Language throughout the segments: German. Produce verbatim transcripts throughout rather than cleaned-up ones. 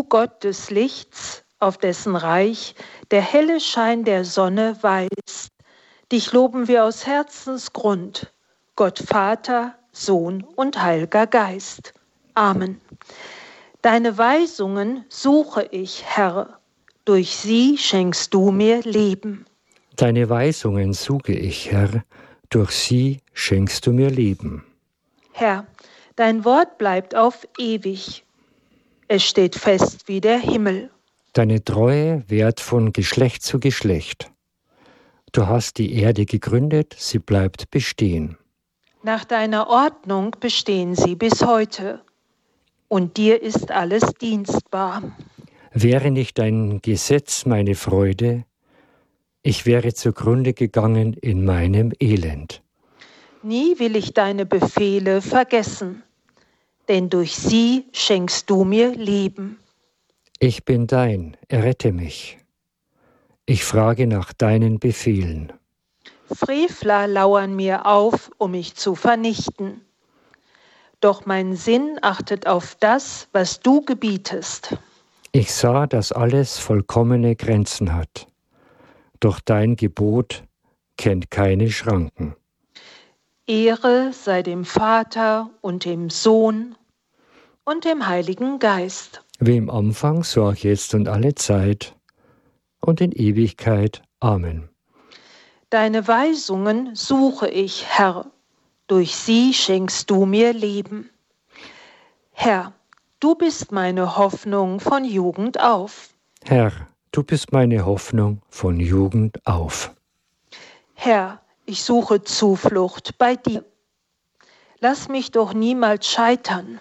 Gott des Lichts, auf dessen Reich der helle Schein der Sonne weist. Dich loben wir aus Herzensgrund, Gott Vater, Sohn und Heiliger Geist. Amen. Deine Weisungen suche ich, Herr, durch sie schenkst du mir Leben. Deine Weisungen suche ich, Herr, durch sie schenkst du mir Leben. Herr, dein Wort bleibt auf ewig. Es steht fest wie der Himmel. Deine Treue währt von Geschlecht zu Geschlecht. Du hast die Erde gegründet, sie bleibt bestehen. Nach deiner Ordnung bestehen sie bis heute. Und dir ist alles dienstbar. Wäre nicht dein Gesetz meine Freude, ich wäre zugrunde gegangen in meinem Elend. Nie will ich deine Befehle vergessen, denn durch sie schenkst du mir Leben. Ich bin dein, errette mich. Ich frage nach deinen Befehlen. Frevler lauern mir auf, um mich zu vernichten. Doch mein Sinn achtet auf das, was du gebietest. Ich sah, dass alles vollkommene Grenzen hat. Doch dein Gebot kennt keine Schranken. Ehre sei dem Vater und dem Sohn und dem Heiligen Geist. Wie im Anfang, so auch jetzt und alle Zeit und in Ewigkeit. Amen. Deine Weisungen suche ich, Herr, durch sie schenkst du mir Leben. Herr, du bist meine Hoffnung von Jugend auf. Herr, du bist meine Hoffnung von Jugend auf. Herr, ich suche Zuflucht bei dir. Lass mich doch niemals scheitern.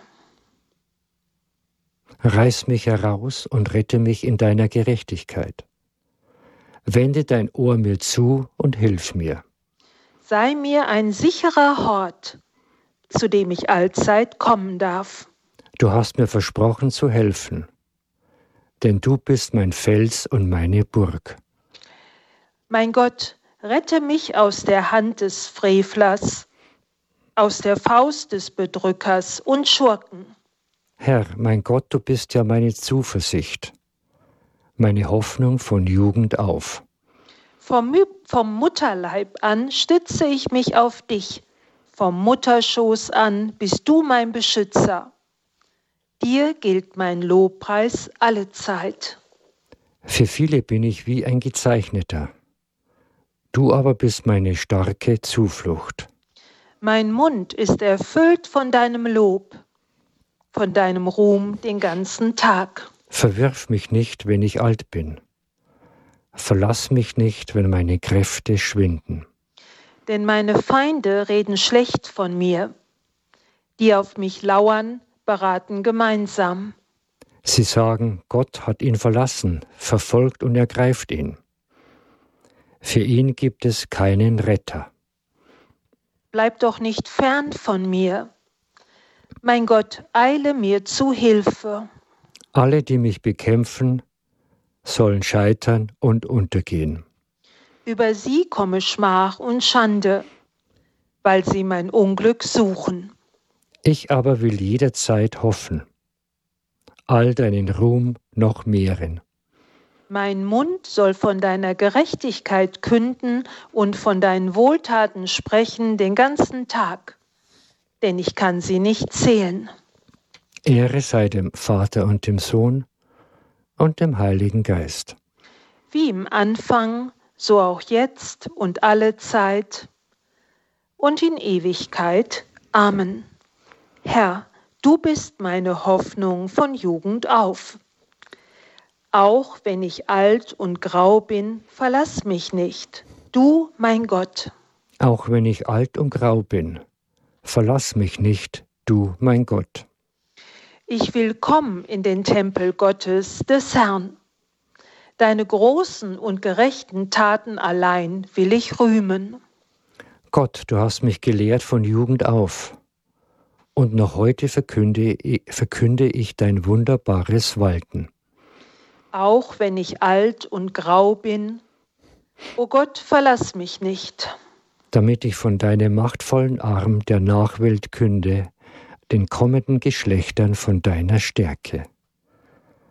Reiß mich heraus und rette mich in deiner Gerechtigkeit. Wende dein Ohr mir zu und hilf mir. Sei mir ein sicherer Hort, zu dem ich allzeit kommen darf. Du hast mir versprochen zu helfen, denn du bist mein Fels und meine Burg. Mein Gott, rette mich aus der Hand des Frevlers, aus der Faust des Bedrückers und Schurken. Herr, mein Gott, du bist ja meine Zuversicht, meine Hoffnung von Jugend auf. Vom, vom Mutterleib an stütze ich mich auf dich, vom Mutterschoß an bist du mein Beschützer. Dir gilt mein Lobpreis allezeit. Für viele bin ich wie ein Gezeichneter. Du aber bist meine starke Zuflucht. Mein Mund ist erfüllt von deinem Lob, von deinem Ruhm den ganzen Tag. Verwirf mich nicht, wenn ich alt bin. Verlass mich nicht, wenn meine Kräfte schwinden. Denn meine Feinde reden schlecht von mir. Die auf mich lauern, beraten gemeinsam. Sie sagen, Gott hat ihn verlassen, verfolgt und ergreift ihn. Für ihn gibt es keinen Retter. Bleib doch nicht fern von mir. Mein Gott, eile mir zu Hilfe. Alle, die mich bekämpfen, sollen scheitern und untergehen. Über sie komme Schmach und Schande, weil sie mein Unglück suchen. Ich aber will jederzeit hoffen, all deinen Ruhm noch mehren. Mein Mund soll von deiner Gerechtigkeit künden und von deinen Wohltaten sprechen den ganzen Tag, denn ich kann sie nicht zählen. Ehre sei dem Vater und dem Sohn und dem Heiligen Geist. Wie im Anfang, so auch jetzt und alle Zeit und in Ewigkeit. Amen. Herr, du bist meine Hoffnung von Jugend auf. Auch wenn ich alt und grau bin, verlass mich nicht, du, mein Gott. Auch wenn ich alt und grau bin, verlass mich nicht, du, mein Gott. Ich will kommen in den Tempel Gottes des Herrn. Deine großen und gerechten Taten allein will ich rühmen. Gott, du hast mich gelehrt von Jugend auf, und noch heute verkünde, verkünde ich dein wunderbares Walten. Auch wenn ich alt und grau bin, o Gott, verlass mich nicht. Damit ich von deinem machtvollen Arm der Nachwelt künde, den kommenden Geschlechtern von deiner Stärke.